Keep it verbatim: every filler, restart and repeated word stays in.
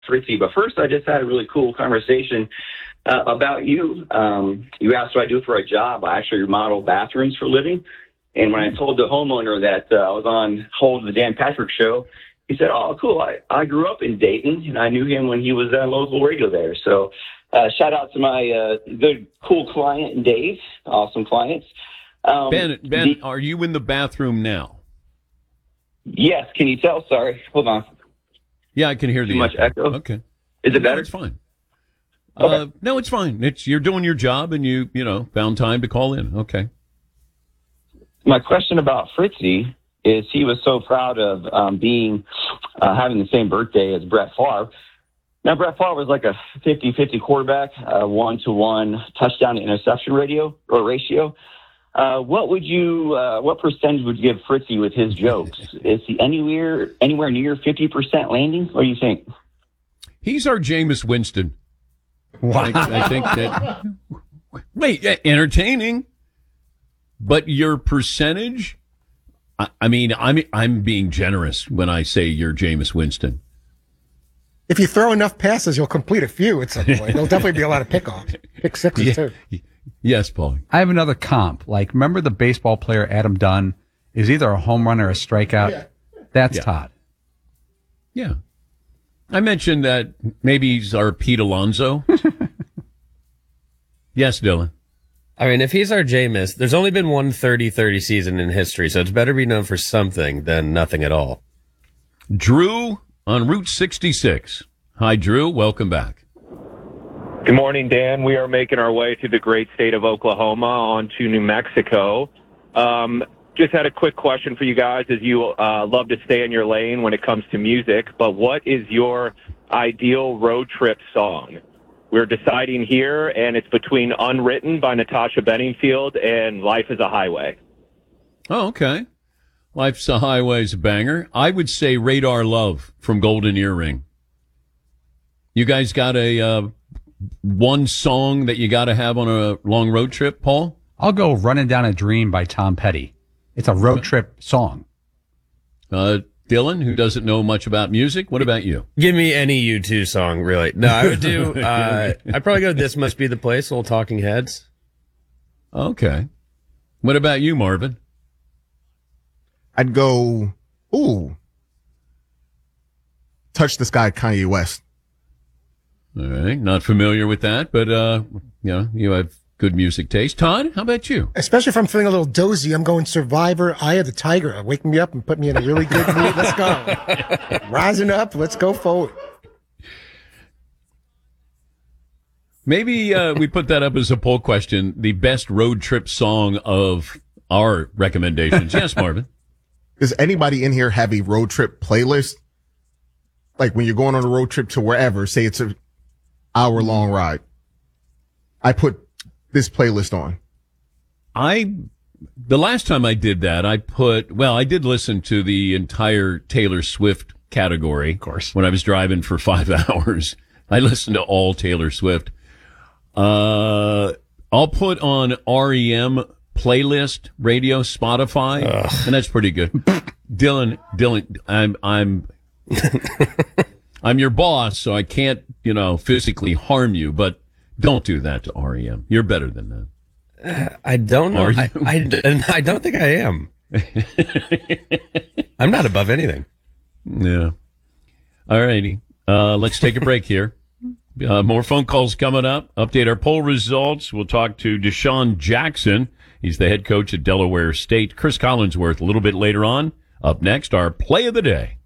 Fritzy. But first, I just had a really cool conversation uh, about you. Um, you asked what I do for a job. I actually remodel bathrooms for a living. And when I told the homeowner that uh, I was on hold of the Dan Patrick Show, he said, oh, cool. I, I grew up in Dayton, and I knew him when he was on local radio there. So uh, shout out to my uh, good, cool client, Dave. Awesome clients. Um, Ben, Ben, the, are you in the bathroom now? Yes. Can you tell? Sorry. Hold on. Yeah, I can hear the Too much echo. Okay. Is it better? No, it's fine. Okay. Uh, no, it's fine. It's you're doing your job, and you you know found time to call in. Okay. My question about Fritzy is he was so proud of um, being uh, having the same birthday as Brett Favre. Now, Brett Favre was like a fifty-fifty quarterback, uh, one-to-one touchdown to interception radio or ratio. Uh, what would you, uh, what percentage would you give Fritzy with his jokes? Is he anywhere, anywhere near fifty percent landing? What do you think? He's our Jameis Winston. Wow. I, I think that, wait, entertaining, but your percentage, I, I mean, I'm, I'm being generous when I say you're Jameis Winston. If you throw enough passes, you'll complete a few at some point. There'll definitely be a lot of pickoffs. Pick sixes, yeah. too. Yes, Paul. I have another comp. Like, remember the baseball player Adam Dunn is either a home run or a strikeout? Yeah. That's yeah. Todd. Yeah. I mentioned that maybe he's our Pete Alonso. Yes, Dylan. I mean, if he's our Jameis, there's only been one thirty thirty season in history, so it's better be known for something than nothing at all. Drew on Route sixty-six. Hi, Drew. Welcome back. Good morning, Dan. We are making our way through the great state of Oklahoma onto New Mexico. Um, just had a quick question for you guys, as you uh, love to stay in your lane when it comes to music, but what is your ideal road trip song? We're deciding here, and it's between Unwritten by Natasha Bedingfield and Life is a Highway. Oh, okay. Life's a Highway's a banger. I would say Radar Love from Golden Earring. You guys got a... Uh, one song that you got to have on a long road trip, Paul? I'll go Running Down a Dream by Tom Petty. It's a road trip song. Uh, Dylan, who doesn't know much about music, what about you? Give me any U two song, really. No, I would do, uh, I'd probably go This Must Be the Place, Old Talking Heads. Okay. What about you, Marvin? I'd go, ooh, Touch the Sky, Kanye West. All right, not familiar with that, but, uh, you know, you have good music taste. Todd, how about you? Especially if I'm feeling a little dozy, I'm going Survivor, Eye of the Tiger. Wake me up and put me in a really good mood. Let's go. Rising up, let's go forward. Maybe uh, we put that up as a poll question, the best road trip song of our recommendations. Yes, Marvin? Does anybody in here have a road trip playlist? Like when you're going on a road trip to wherever, say it's a hour long ride. I put this playlist on. I, the last time I did that, I put, well, I did listen to the entire Taylor Swift category. Of course. When I was driving for five hours. I listened to all Taylor Swift. Uh, I'll put on R E M playlist, radio, Spotify, Ugh. and that's pretty good. Dylan, Dylan, I'm, I'm, I'm your boss, so I can't, you know, physically harm you, but don't do that to R E M. You're better than that. Uh, I don't know. I, I, I don't think I am. I'm not above anything. Yeah. All righty. Uh, let's take a break here. Uh, more phone calls coming up. Update our poll results. We'll talk to Deshaun Jackson. He's the head coach at Delaware State. Chris Collinsworth a little bit later on. Up next, our play of the day.